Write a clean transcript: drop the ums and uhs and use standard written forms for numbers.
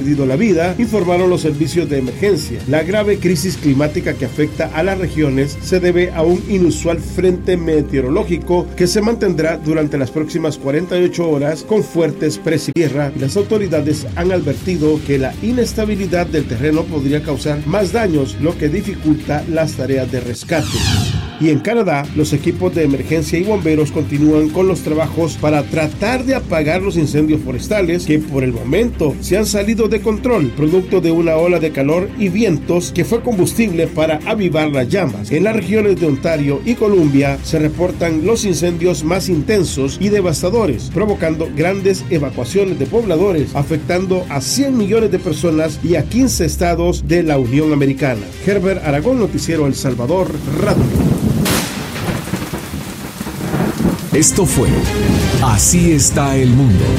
perdido la vida, informaron los servicios de emergencia. La grave crisis climática que afecta a las regiones se debe a un inusual frente meteorológico que se mantendrá durante las próximas 48 horas con fuertes presiones de tierra, y las autoridades han advertido que la inestabilidad del terreno podría causar más daños, lo que dificulta las tareas de rescate. Y en Canadá, los equipos de emergencia y bomberos continúan con los trabajos para tratar de apagar los incendios forestales que por el momento se han salido de control, producto de una ola de calor y vientos que fue combustible para avivar las llamas. En las regiones de Ontario y Columbia se reportan los incendios más intensos y devastadores, provocando grandes evacuaciones de pobladores, afectando a 100 millones de personas y a 15 estados de la Unión Americana. Herbert Aragón, Noticiero El Salvador, Radio. Esto fue Así está el mundo,